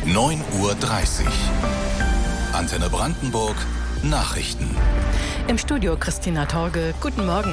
9:30 Uhr. Antenne Brandenburg Nachrichten. Im Studio Christina Torge. Guten Morgen.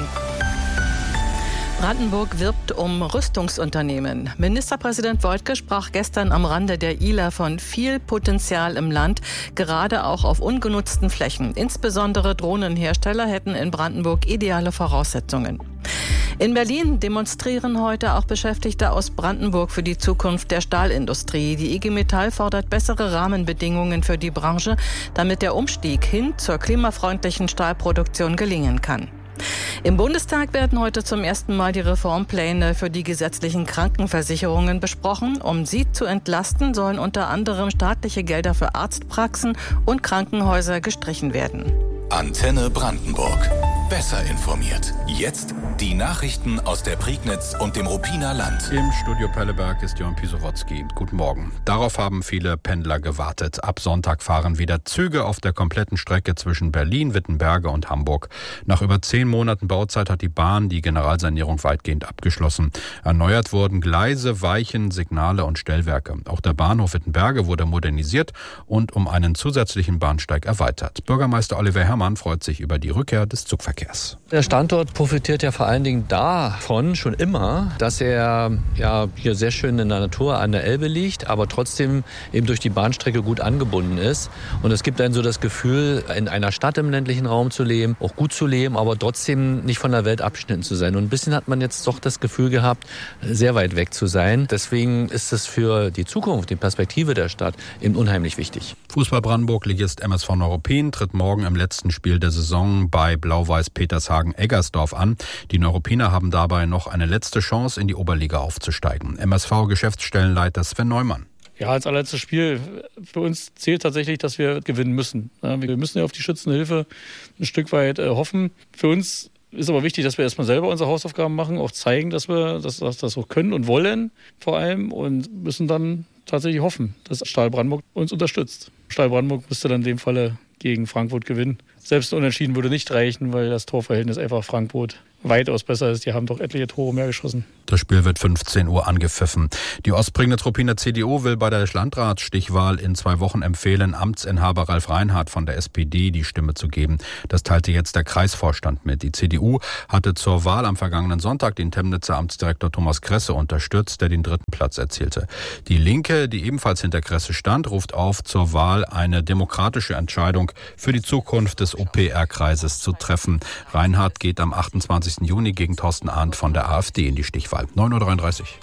Brandenburg wirbt um Rüstungsunternehmen. Ministerpräsident Woidke sprach gestern am Rande der ILA von viel Potenzial im Land, gerade auch auf ungenutzten Flächen. Insbesondere Drohnenhersteller hätten in Brandenburg ideale Voraussetzungen. In Berlin demonstrieren heute auch Beschäftigte aus Brandenburg für die Zukunft der Stahlindustrie. Die IG Metall fordert bessere Rahmenbedingungen für die Branche, damit der Umstieg hin zur klimafreundlichen Stahlproduktion gelingen kann. Im Bundestag werden heute zum ersten Mal die Reformpläne für die gesetzlichen Krankenversicherungen besprochen. Um sie zu entlasten, sollen unter anderem staatliche Gelder für Arztpraxen und Krankenhäuser gestrichen werden. Antenne Brandenburg. Besser informiert. Jetzt die Nachrichten aus der Prignitz und dem Ruppiner Land. Im Studio Pelleberg ist Jörn Pisowotski. Guten Morgen. Darauf haben viele Pendler gewartet. Ab Sonntag fahren wieder Züge auf der kompletten Strecke zwischen Berlin, Wittenberge und Hamburg. Nach über 10 Monaten Bauzeit hat die Bahn die Generalsanierung weitgehend abgeschlossen. Erneuert wurden Gleise, Weichen, Signale und Stellwerke. Auch der Bahnhof Wittenberge wurde modernisiert und um einen zusätzlichen Bahnsteig erweitert. Bürgermeister Oliver Herrmann freut sich über die Rückkehr des Zugverkehrs. Der Standort profitiert ja vor allen Dingen davon schon immer, dass er hier sehr schön in der Natur an der Elbe liegt, aber trotzdem eben durch die Bahnstrecke gut angebunden ist. Und es gibt dann so das Gefühl, in einer Stadt im ländlichen Raum zu leben, auch gut zu leben, aber trotzdem nicht von der Welt abgeschnitten zu sein. Und ein bisschen hat man jetzt doch das Gefühl gehabt, sehr weit weg zu sein. Deswegen ist es für die Zukunft, die Perspektive der Stadt eben unheimlich wichtig. Fußball Brandenburg-Ligist MSV Neuruppin tritt morgen im letzten Spiel der Saison bei Blau-Weiß Petershagen-Eggersdorf an. Die Neuruppiner haben dabei noch eine letzte Chance, in die Oberliga aufzusteigen. MSV-Geschäftsstellenleiter Sven Neumann. Ja, als allerletztes Spiel. Für uns zählt tatsächlich, dass wir gewinnen müssen. Wir müssen ja auf die Schützenhilfe ein Stück weit hoffen. Für uns ist aber wichtig, dass wir erstmal selber unsere Hausaufgaben machen, auch zeigen, dass wir das auch können und wollen vor allem und müssen dann tatsächlich hoffen, dass Stahl Brandenburg uns unterstützt. Stahl Brandenburg müsste dann in dem Falle gegen Frankfurt gewinnen. Selbst ein Unentschieden würde nicht reichen, weil das Torverhältnis einfach Frankfurt weitaus besser ist. Die haben doch etliche Tore mehr geschossen. Das Spiel wird 15 Uhr angepfiffen. Die Ostprignitz-Ruppiner CDU will bei der Landratsstichwahl in 2 Wochen empfehlen, Amtsinhaber Ralf Reinhardt von der SPD die Stimme zu geben. Das teilte jetzt der Kreisvorstand mit. Die CDU hatte zur Wahl am vergangenen Sonntag den Temnitzer Amtsdirektor Thomas Kresse unterstützt, der den 3. Platz erzielte. Die Linke, die ebenfalls hinter Kresse stand, ruft auf, zur Wahl eine demokratische Entscheidung für die Zukunft des OPR-Kreises zu treffen. Reinhardt geht am 28. Juni gegen Thorsten Arndt von der AfD in die Stichwahl. 9:33 Uhr.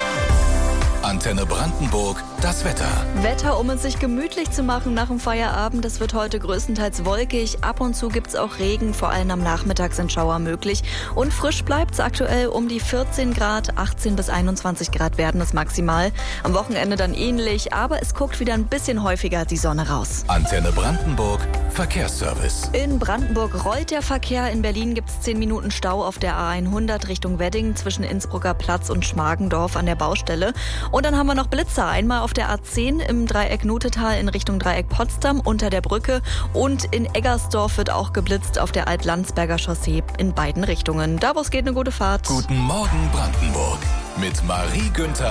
Antenne Brandenburg, das Wetter. Wetter, um es sich gemütlich zu machen nach dem Feierabend. Es wird heute größtenteils wolkig. Ab und zu gibt es auch Regen. Vor allem am Nachmittag sind Schauer möglich. Und frisch bleibt es aktuell um die 14 Grad. 18 bis 21 Grad werden es maximal. Am Wochenende dann ähnlich. Aber es guckt wieder ein bisschen häufiger die Sonne raus. Antenne Brandenburg, Verkehrsservice. In Brandenburg rollt der Verkehr. In Berlin gibt es 10 Minuten Stau auf der A100 Richtung Wedding zwischen Innsbrucker Platz und Schmargendorf an der Baustelle. Und dann haben wir noch Blitzer. Einmal auf der A10 im Dreieck Nutetal in Richtung Dreieck Potsdam unter der Brücke. Und in Eggersdorf wird auch geblitzt auf der Alt-Landsberger Chaussee in beiden Richtungen. Da, wo es geht, eine gute Fahrt. Guten Morgen Brandenburg mit Marie Günther